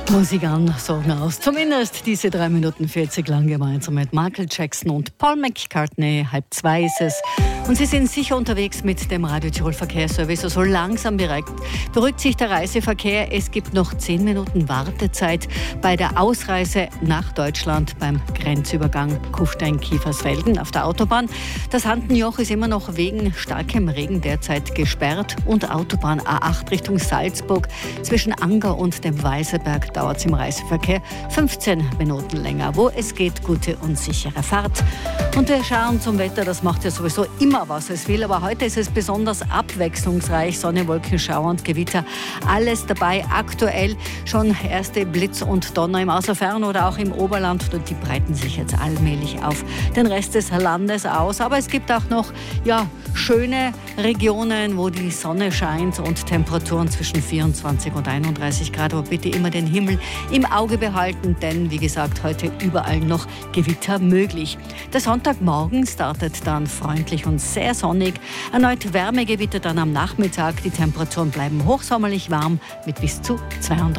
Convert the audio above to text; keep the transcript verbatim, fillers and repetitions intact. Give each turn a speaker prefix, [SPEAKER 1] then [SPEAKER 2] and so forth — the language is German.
[SPEAKER 1] Musik an, Sorgen aus. Zumindest diese drei Minuten vierzig lang gemeinsam mit Michael Jackson und Paul McCartney. Halb zwei ist es. Und Sie sind sicher unterwegs mit dem Radio Tirol Verkehrsservice. So langsam beruhigt, beruhigt sich der Reiseverkehr. Es gibt noch zehn Minuten Wartezeit bei der Ausreise nach Deutschland beim Grenzübergang Kufstein-Kiefersfelden auf der Autobahn. Das Handenjoch ist immer noch wegen starkem Regen derzeit gesperrt. Und Autobahn A acht Richtung Salzburg zwischen Anger und dem Weißerberg dauert es im Reiseverkehr fünfzehn Minuten länger. Wo es geht, gute und sichere Fahrt. Und wir schauen zum Wetter, das macht ja sowieso immer, was es will. Aber heute ist es besonders abwechslungsreich. Sonne, Wolken, Schauer und Gewitter. Alles dabei. Aktuell schon erste Blitz und Donner im Außerfern oder auch im Oberland. Und die breiten sich jetzt allmählich auf den Rest des Landes aus. Aber es gibt auch noch ja, schöne Regionen, wo die Sonne scheint und Temperaturen zwischen vierundzwanzig und einunddreißig Grad. Aber bitte immer den Himmel im Auge behalten, denn wie gesagt, heute überall noch Gewitter möglich. Der Sonntagmorgen startet dann freundlich und sehr sonnig. Erneut Wärmegewitter dann am Nachmittag. Die Temperaturen bleiben hochsommerlich warm mit bis zu zweiunddreißig